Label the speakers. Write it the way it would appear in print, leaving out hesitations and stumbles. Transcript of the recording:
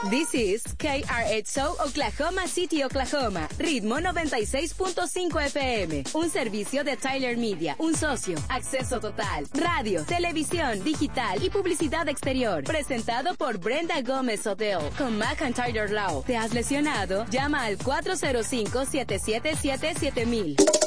Speaker 1: This is KRXO Oklahoma City, Oklahoma. Ritmo 96.5 FM. Un servicio de Tyler Media. Un socio. Acceso total. Radio, televisión, digital y publicidad exterior. Presentado por Brenda Gómez Hotel. Con McIntyre Law. ¿Te has lesionado? Llama al 405-777-7000.